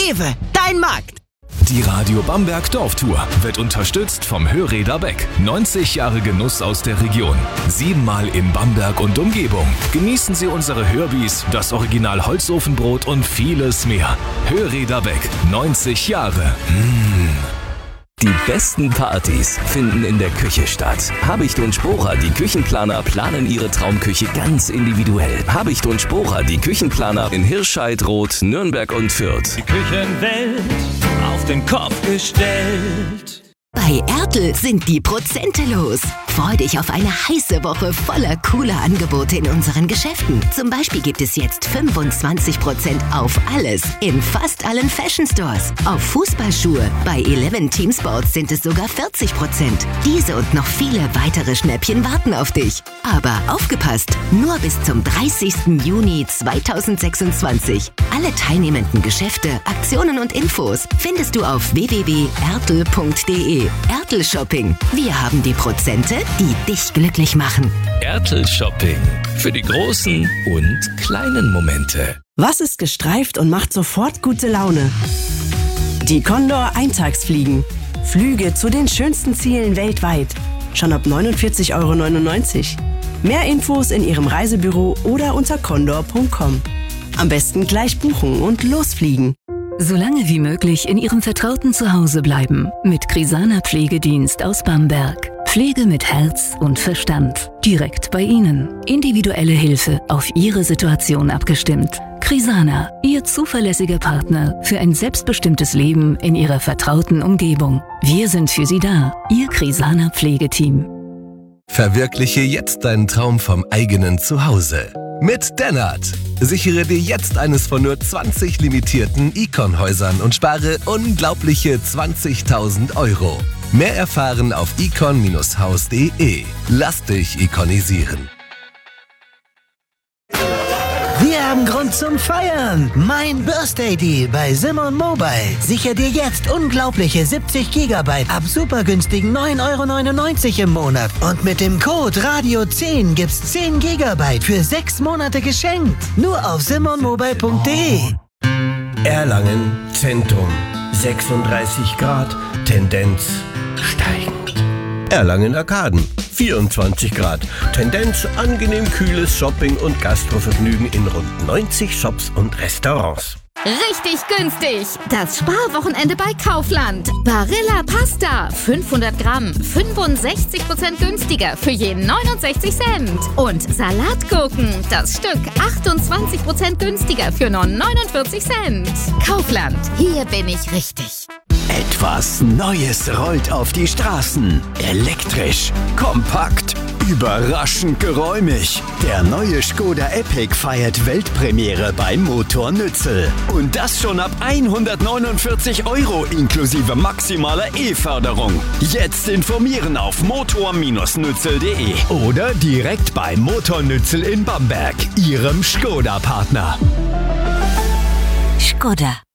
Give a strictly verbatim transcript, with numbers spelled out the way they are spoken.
Rewe, dein Markt. Die Radio Bamberg Dorftour wird unterstützt vom Hörräder Beck. neunzig Jahre Genuss aus der Region. Siebenmal in Bamberg und Umgebung. Genießen Sie unsere Hörbis, das Original Holzofenbrot und vieles mehr. Hörräder Beck. neunzig Jahre. Mmh. Die besten Partys finden in der Küche statt. Habicht und Sporer, die Küchenplaner, planen ihre Traumküche ganz individuell. Habicht und Sporer, die Küchenplaner in Hirscheid, Roth, Nürnberg und Fürth. Die Küchenwelt auf den Kopf gestellt. Bei Ertl sind die Prozente los. Freu dich auf eine heiße Woche voller cooler Angebote in unseren Geschäften. Zum Beispiel gibt es jetzt fünfundzwanzig Prozent auf alles in fast allen Fashion Stores. Auf Fußballschuhe bei Eleven Team Sports sind es sogar vierzig Prozent. Diese und noch viele weitere Schnäppchen warten auf dich. Aber aufgepasst, nur bis zum dreißigsten Juni zweitausendsechsundzwanzig. Alle teilnehmenden Geschäfte, Aktionen und Infos findest du auf w w w punkt ertl punkt d e. Ertl Shopping. Wir haben die Prozente, die dich glücklich machen. Ertl Shopping. Für die großen und kleinen Momente. Was ist gestreift und macht sofort gute Laune? Die Condor Eintagsfliegen. Flüge zu den schönsten Zielen weltweit. Schon ab neunundvierzig Euro neunundneunzig. Mehr Infos in Ihrem Reisebüro oder unter condor punkt com. Am besten gleich buchen und losfliegen. So lange wie möglich in Ihrem vertrauten Zuhause bleiben. Mit Crisana Pflegedienst aus Bamberg. Pflege mit Herz und Verstand. Direkt bei Ihnen. Individuelle Hilfe auf Ihre Situation abgestimmt. Crisana, Ihr zuverlässiger Partner für ein selbstbestimmtes Leben in Ihrer vertrauten Umgebung. Wir sind für Sie da. Ihr Crisana Pflegeteam. Verwirkliche jetzt deinen Traum vom eigenen Zuhause. Mit Dennert. Sichere dir jetzt eines von nur zwanzig limitierten Icon-Häusern und spare unglaubliche zwanzigtausend Euro. Mehr erfahren auf icon Bindestrich haus punkt de. Lass dich ikonisieren. Wir haben Grund zum Feiern. Mein Birthday Deal bei Simon Mobile. Sicher dir jetzt unglaubliche siebzig Gigabyte ab super günstigen neun Euro neunundneunzig im Monat. Und mit dem Code Radio zehn gibt's zehn Gigabyte für sechs Monate geschenkt. Nur auf simon mobile punkt de. Erlangen Zentrum. sechsunddreißig Grad, Tendenz steigend. Erlangen Arkaden. vierundzwanzig Grad. Tendenz angenehm kühles Shopping- und Gastrovergnügen in rund neunzig Shops und Restaurants. Richtig günstig! Das Sparwochenende bei Kaufland. Barilla Pasta, fünfhundert Gramm, fünfundsechzig Prozent günstiger für je neunundsechzig Cent. Und Salatgurken, das Stück achtundzwanzig Prozent günstiger für nur neunundvierzig Cent. Kaufland, hier bin ich richtig. Etwas Neues rollt auf die Straßen. Elektrisch, kompakt, überraschend geräumig. Der neue Skoda Epic feiert Weltpremiere beim Motor Nützel. Und das schon ab hundertneunundvierzig Euro inklusive maximaler E-Förderung. Jetzt informieren auf motor Bindestrich nützel punkt de oder direkt bei Motor Nützel in Bamberg, Ihrem Skoda-Partner. Skoda.